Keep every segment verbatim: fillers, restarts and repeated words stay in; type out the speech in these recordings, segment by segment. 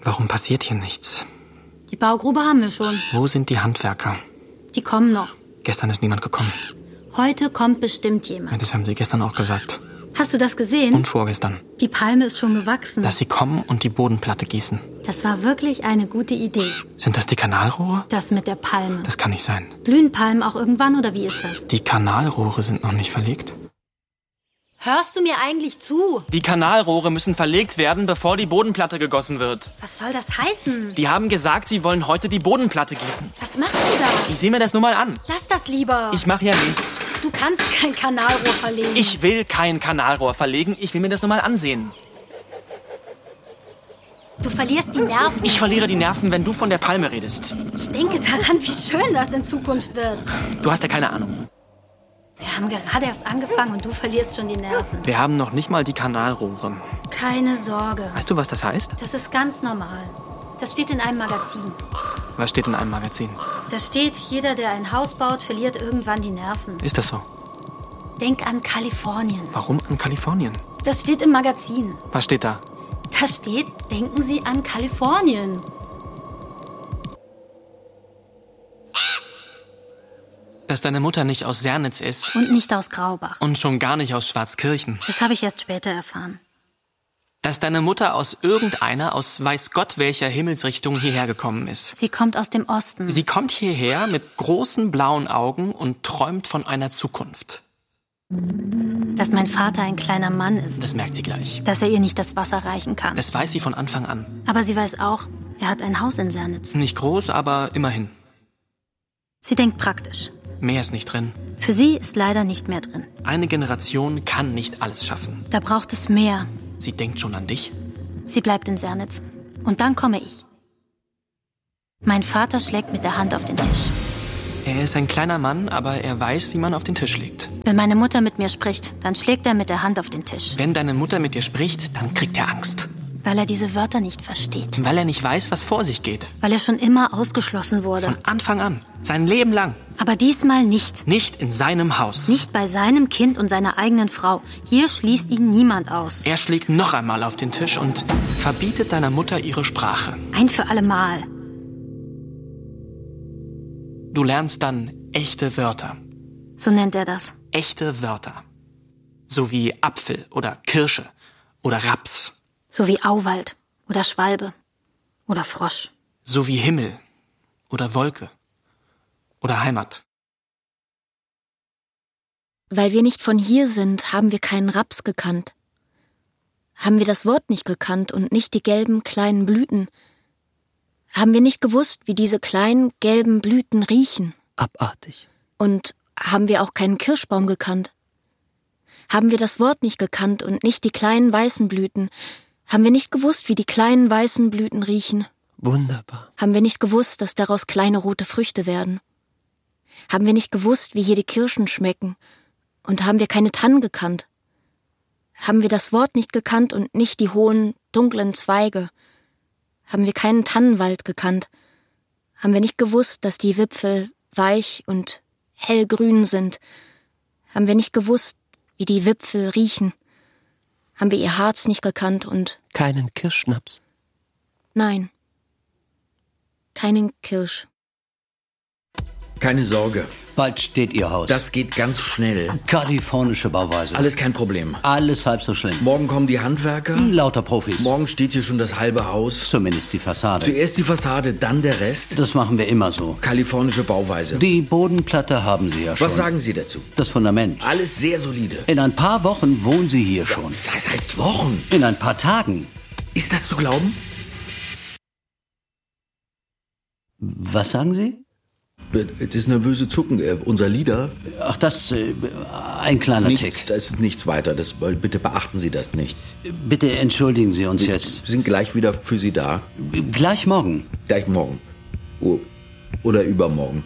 Warum passiert hier nichts? Die Baugrube haben wir schon. Wo sind die Handwerker? Die kommen noch. Gestern ist niemand gekommen. Heute kommt bestimmt jemand. Ja, das haben sie gestern auch gesagt. Hast du das gesehen? Und vorgestern. Die Palme ist schon gewachsen. Dass sie kommen und die Bodenplatte gießen. Das war wirklich eine gute Idee. Sind das die Kanalrohre? Das mit der Palme. Das kann nicht sein. Blühen Palmen auch irgendwann oder wie ist das? Die Kanalrohre sind noch nicht verlegt. Hörst du mir eigentlich zu? Die Kanalrohre müssen verlegt werden, bevor die Bodenplatte gegossen wird. Was soll das heißen? Die haben gesagt, sie wollen heute die Bodenplatte gießen. Was machst du da? Ich sehe mir das nur mal an. Lass das lieber. Ich mache ja nichts. Du kannst kein Kanalrohr verlegen. Ich will kein Kanalrohr verlegen. Ich will mir das nur mal ansehen. Du verlierst die Nerven. Ich verliere die Nerven, wenn du von der Palme redest. Ich denke daran, wie schön das in Zukunft wird. Du hast ja keine Ahnung. Wir haben gerade erst angefangen und du verlierst schon die Nerven. Wir haben noch nicht mal die Kanalrohre. Keine Sorge. Weißt du, was das heißt? Das ist ganz normal. Das steht in einem Magazin. Was steht in einem Magazin? Da steht, jeder, der ein Haus baut, verliert irgendwann die Nerven. Ist das so? Denk an Kalifornien. Warum an Kalifornien? Das steht im Magazin. Was steht da? Da steht, denken Sie an Kalifornien. Dass deine Mutter nicht aus Sernitz ist. Und nicht aus Graubach. Und schon gar nicht aus Schwarzkirchen. Das habe ich erst später erfahren. Dass deine Mutter aus irgendeiner, aus weiß Gott welcher Himmelsrichtung hierher gekommen ist. Sie kommt aus dem Osten. Sie kommt hierher mit großen blauen Augen und träumt von einer Zukunft. Dass mein Vater ein kleiner Mann ist. Das merkt sie gleich. Dass er ihr nicht das Wasser reichen kann. Das weiß sie von Anfang an. Aber sie weiß auch, er hat ein Haus in Sernitz. Nicht groß, aber immerhin. Sie denkt praktisch. Mehr ist nicht drin. Für sie ist leider nicht mehr drin. Eine Generation kann nicht alles schaffen. Da braucht es mehr. Sie denkt schon an dich. Sie bleibt in Sernitz. Und dann komme ich. Mein Vater schlägt mit der Hand auf den Tisch. Er ist ein kleiner Mann, aber er weiß, wie man auf den Tisch legt. Wenn meine Mutter mit mir spricht, dann schlägt er mit der Hand auf den Tisch. Wenn deine Mutter mit dir spricht, dann kriegt er Angst. Weil er diese Wörter nicht versteht. Weil er nicht weiß, was vor sich geht. Weil er schon immer ausgeschlossen wurde. Von Anfang an. Sein Leben lang. Aber diesmal nicht. Nicht in seinem Haus. Nicht bei seinem Kind und seiner eigenen Frau. Hier schließt ihn niemand aus. Er schlägt noch einmal auf den Tisch und verbietet deiner Mutter ihre Sprache. Ein für alle Mal. Du lernst dann echte Wörter. So nennt er das. Echte Wörter. So wie Apfel oder Kirsche oder Raps. So wie Auwald oder Schwalbe oder Frosch. So wie Himmel oder Wolke oder Heimat. Weil wir nicht von hier sind, haben wir keinen Raps gekannt. Haben wir das Wort nicht gekannt und nicht die gelben kleinen Blüten. Haben wir nicht gewusst, wie diese kleinen gelben Blüten riechen. Abartig. Und haben wir auch keinen Kirschbaum gekannt. Haben wir das Wort nicht gekannt und nicht die kleinen weißen Blüten. Haben wir nicht gewusst, wie die kleinen weißen Blüten riechen. Wunderbar. Haben wir nicht gewusst, dass daraus kleine rote Früchte werden. Haben wir nicht gewusst, wie hier die Kirschen schmecken. Und haben wir keine Tannen gekannt. Haben wir das Wort nicht gekannt und nicht die hohen, dunklen Zweige. Haben wir keinen Tannenwald gekannt. Haben wir nicht gewusst, dass die Wipfel weich und hellgrün sind. Haben wir nicht gewusst, wie die Wipfel riechen. Haben wir ihr Harz nicht gekannt und... Keinen Kirschschnaps. Nein. Keinen Kirsch. Keine Sorge. Bald steht Ihr Haus. Das geht ganz schnell. Kalifornische Bauweise. Alles kein Problem. Alles halb so schlimm. Morgen kommen die Handwerker. Lauter Profis. Morgen steht hier schon das halbe Haus. Zumindest die Fassade. Zuerst die Fassade, dann der Rest. Das machen wir immer so. Kalifornische Bauweise. Die Bodenplatte haben Sie ja schon. Was sagen Sie dazu? Das Fundament. Alles sehr solide. In ein paar Wochen wohnen Sie hier schon. Was heißt Wochen? In ein paar Tagen. Ist das zu glauben? Was sagen Sie? Jetzt ist nervöse Zucken. Äh, unser Leader... Ach, das, äh, ein kleiner nichts, Tick. Das ist nichts weiter. Das, bitte beachten Sie das nicht. Bitte entschuldigen Sie uns Wir jetzt. sind gleich wieder für Sie da. Gleich morgen. Gleich morgen. Oh, oder übermorgen.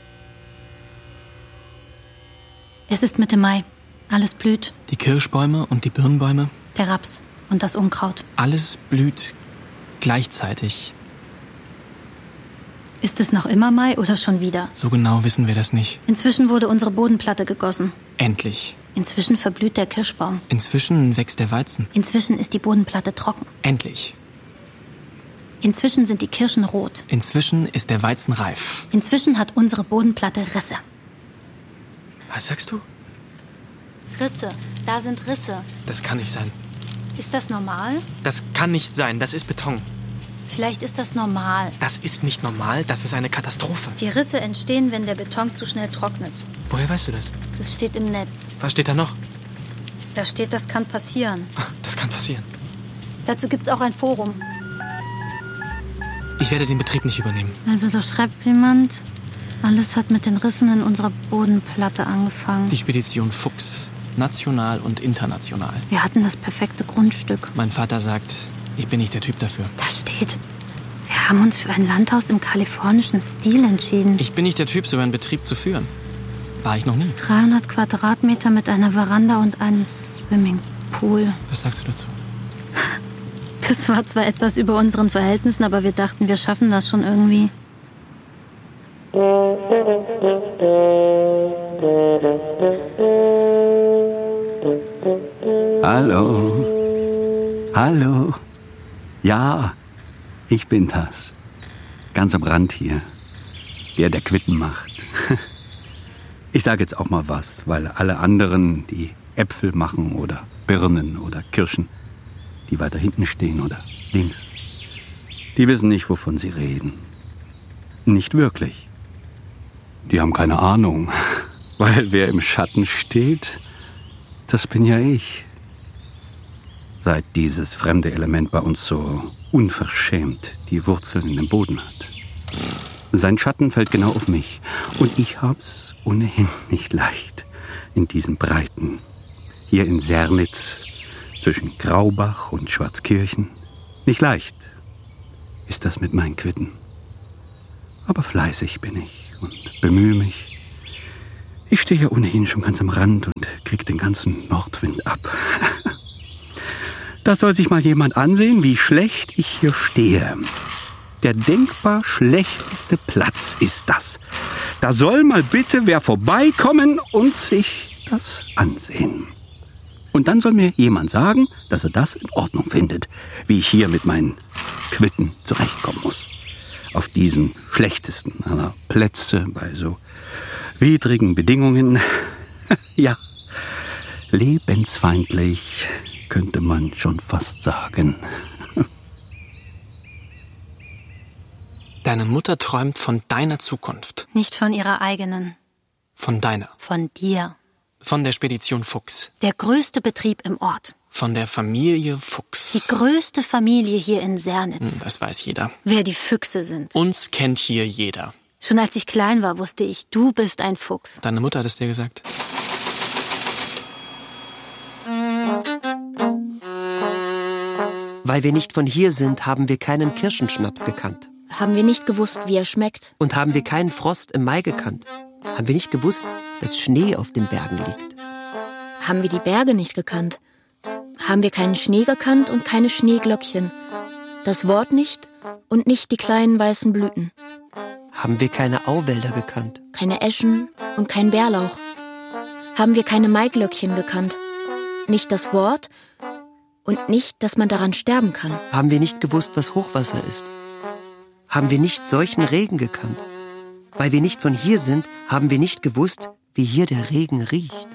Es ist Mitte Mai. Alles blüht. Die Kirschbäume und die Birnbäume. Der Raps und das Unkraut. Alles blüht gleichzeitig. Ist es noch immer Mai oder schon wieder? So genau wissen wir das nicht. Inzwischen wurde unsere Bodenplatte gegossen. Endlich. Inzwischen verblüht der Kirschbaum. Inzwischen wächst der Weizen. Inzwischen ist die Bodenplatte trocken. Endlich. Inzwischen sind die Kirschen rot. Inzwischen ist der Weizen reif. Inzwischen hat unsere Bodenplatte Risse. Was sagst du? Risse, da sind Risse. Das kann nicht sein. Ist das normal? Das kann nicht sein, das ist Beton. Vielleicht ist das normal. Das ist nicht normal, das ist eine Katastrophe. Die Risse entstehen, wenn der Beton zu schnell trocknet. Woher weißt du das? Das steht im Netz. Was steht da noch? Da steht, das kann passieren. Das kann passieren. Dazu gibt's auch ein Forum. Ich werde den Betrieb nicht übernehmen. Also da schreibt jemand, alles hat mit den Rissen in unserer Bodenplatte angefangen. Die Spedition Fuchs. National und international. Wir hatten das perfekte Grundstück. Mein Vater sagt, ich bin nicht der Typ dafür. Da steht, wir haben uns für ein Landhaus im kalifornischen Stil entschieden. Ich bin nicht der Typ, so einen Betrieb zu führen. War ich noch nie. dreihundert Quadratmeter mit einer Veranda und einem Swimmingpool. Was sagst du dazu? Das war zwar etwas über unseren Verhältnissen, aber wir dachten, wir schaffen das schon irgendwie. Hallo. Hallo. Ja, ich bin das. Ganz am Rand hier. Der, der Quitten macht. Ich sage jetzt auch mal was, weil alle anderen, die Äpfel machen oder Birnen oder Kirschen, die weiter hinten stehen oder links, die wissen nicht, wovon sie reden. Nicht wirklich. Die haben keine Ahnung, weil wer im Schatten steht, das bin ja ich. Seit dieses fremde Element bei uns so unverschämt die Wurzeln in den Boden hat. Sein Schatten fällt genau auf mich und ich hab's ohnehin nicht leicht in diesen Breiten. Hier in Sernitz, zwischen Graubach und Schwarzkirchen. Nicht leicht ist das mit meinen Quitten. Aber fleißig bin ich und bemühe mich. Ich stehe ja ohnehin schon ganz am Rand und krieg den ganzen Nordwind ab. Das soll sich mal jemand ansehen, wie schlecht ich hier stehe. Der denkbar schlechteste Platz ist das. Da soll mal bitte wer vorbeikommen und sich das ansehen. Und dann soll mir jemand sagen, dass er das in Ordnung findet, wie ich hier mit meinen Quitten zurechtkommen muss. Auf diesen schlechtesten aller Plätze bei so widrigen Bedingungen. Ja, lebensfeindlich könnte man schon fast sagen. Deine Mutter träumt von deiner Zukunft. Nicht von ihrer eigenen. Von deiner. Von dir. Von der Spedition Fuchs. Der größte Betrieb im Ort. Von der Familie Fuchs. Die größte Familie hier in Sernitz. Hm, das weiß jeder. Wer die Füchse sind. Uns kennt hier jeder. Schon als ich klein war, wusste ich, du bist ein Fuchs. Deine Mutter hat es dir gesagt. Weil wir nicht von hier sind, haben wir keinen Kirschenschnaps gekannt. Haben wir nicht gewusst, wie er schmeckt. Und haben wir keinen Frost im Mai gekannt. Haben wir nicht gewusst, dass Schnee auf den Bergen liegt. Haben wir die Berge nicht gekannt. Haben wir keinen Schnee gekannt und keine Schneeglöckchen. Das Wort nicht und nicht die kleinen weißen Blüten. Haben wir keine Auwälder gekannt. Keine Eschen und kein Bärlauch. Haben wir keine Maiglöckchen gekannt. Nicht das Wort und nicht, dass man daran sterben kann. Haben wir nicht gewusst, was Hochwasser ist. Haben wir nicht solchen Regen gekannt. Weil wir nicht von hier sind, haben wir nicht gewusst, wie hier der Regen riecht.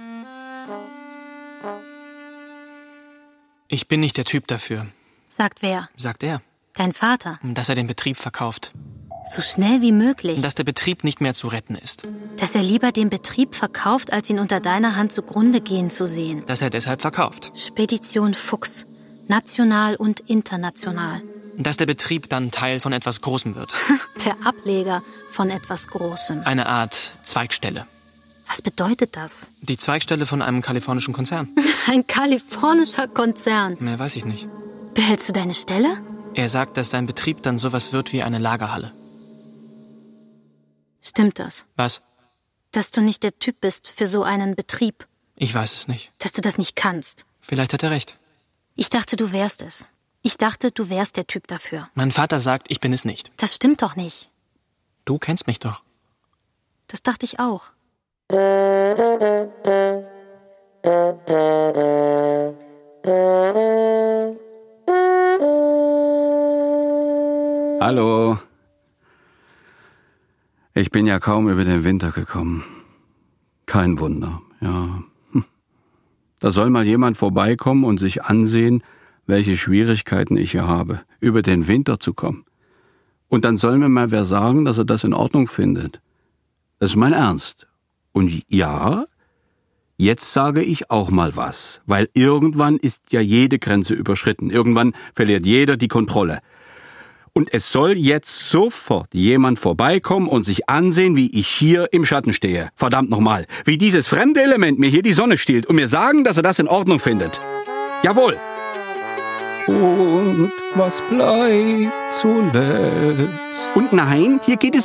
Ich bin nicht der Typ dafür, Sagt wer? sagt er. Dein Vater. Dass er den Betrieb verkauft. So schnell wie möglich. Dass der Betrieb nicht mehr zu retten ist. Dass er lieber den Betrieb verkauft, als ihn unter deiner Hand zugrunde gehen zu sehen. Dass er deshalb verkauft. Spedition Fuchs. National und international. Dass der Betrieb dann Teil von etwas Großem wird. Der Ableger von etwas Großem. Eine Art Zweigstelle. Was bedeutet das? Die Zweigstelle von einem kalifornischen Konzern. Ein kalifornischer Konzern. Mehr weiß ich nicht. Behältst du deine Stelle? Er sagt, dass sein Betrieb dann sowas wird wie eine Lagerhalle. Stimmt das? Was? Dass du nicht der Typ bist für so einen Betrieb. Ich weiß es nicht. Dass du das nicht kannst. Vielleicht hat er recht. Ich dachte, du wärst es. Ich dachte, du wärst der Typ dafür. Mein Vater sagt, ich bin es nicht. Das stimmt doch nicht. Du kennst mich doch. Das dachte ich auch. Hallo. Ich bin ja kaum über den Winter gekommen. Kein Wunder, ja. Da soll mal jemand vorbeikommen und sich ansehen, welche Schwierigkeiten ich hier habe, über den Winter zu kommen. Und dann soll mir mal wer sagen, dass er das in Ordnung findet. Das ist mein Ernst. Und ja, jetzt sage ich auch mal was, weil irgendwann ist ja jede Grenze überschritten. Irgendwann verliert jeder die Kontrolle. Und es soll jetzt sofort jemand vorbeikommen und sich ansehen, wie ich hier im Schatten stehe. Verdammt nochmal. Wie dieses fremde Element mir hier die Sonne stiehlt und mir sagen, dass er das in Ordnung findet. Jawohl. Und was bleibt zuletzt? Und nein, hier geht es